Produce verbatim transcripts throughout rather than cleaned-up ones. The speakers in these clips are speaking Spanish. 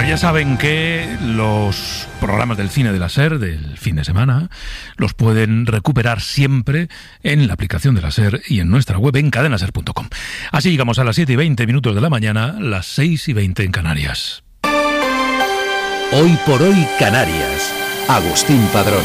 Ya saben que los programas del cine de la SER del fin de semana los pueden recuperar siempre en la aplicación de la SER y en nuestra web en cadena ser punto com. Así llegamos a las siete y veinte minutos de la mañana, las seis y veinte en Canarias. Hoy por hoy Canarias. Agustín Padrón.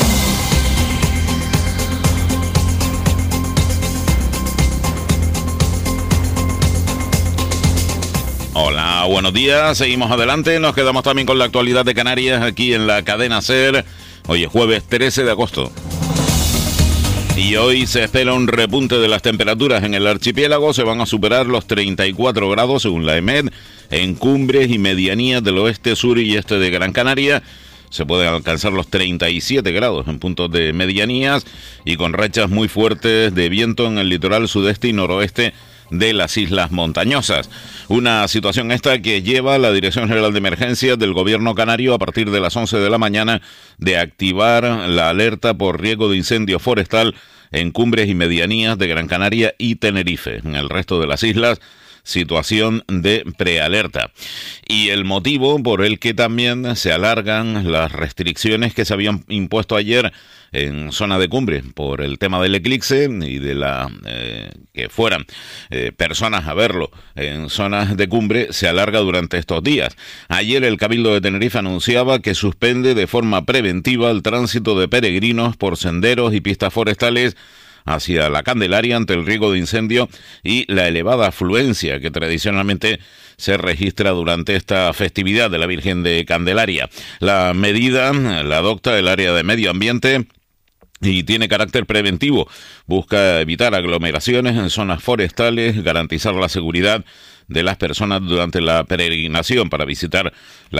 Hola, buenos días, seguimos adelante, nos quedamos también con la actualidad de Canarias aquí en la cadena SER. Hoy es jueves trece de agosto. Y hoy se espera un repunte de las temperaturas en el archipiélago, se van a superar los treinta y cuatro grados según la EMET, en cumbres y medianías del oeste, sur y este de Gran Canaria. Se pueden alcanzar los treinta y siete grados en puntos de medianías y con rachas muy fuertes de viento en el litoral sudeste y noroeste de las islas montañosas. Una situación esta que lleva a la Dirección General de Emergencias del Gobierno Canario a partir de las once de la mañana de activar la alerta por riesgo de incendio forestal en cumbres y medianías de Gran Canaria y Tenerife. En el resto de las islas, situación de prealerta. Y el motivo por el que también se alargan las restricciones que se habían impuesto ayer en zona de cumbre por el tema del eclipse y de la eh, que fueran eh, personas a verlo en zonas de cumbre se alarga durante estos días. Ayer el Cabildo de Tenerife anunciaba que suspende de forma preventiva el tránsito de peregrinos por senderos y pistas forestales hacia la Candelaria ante el riesgo de incendio y la elevada afluencia que tradicionalmente se registra durante esta festividad de la Virgen de Candelaria. La medida la adopta el área de medio ambiente y tiene carácter preventivo. Busca evitar aglomeraciones en zonas forestales, garantizar la seguridad de las personas durante la peregrinación para visitar la